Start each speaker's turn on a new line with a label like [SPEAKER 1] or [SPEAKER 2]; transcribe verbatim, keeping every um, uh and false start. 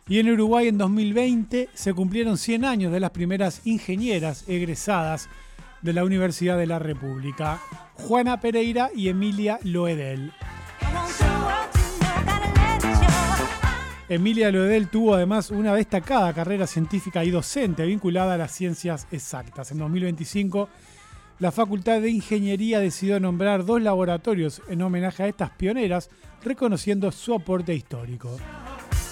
[SPEAKER 1] Y en Uruguay en dos mil veinte se cumplieron cien años de las primeras ingenieras egresadas de la Universidad de la República, Juana Pereira y Emilia Loedel. Emilia Loedel tuvo además una destacada carrera científica y docente vinculada a las ciencias exactas. En dos mil veinticinco, la Facultad de Ingeniería decidió nombrar dos laboratorios en homenaje a estas pioneras, reconociendo su aporte histórico.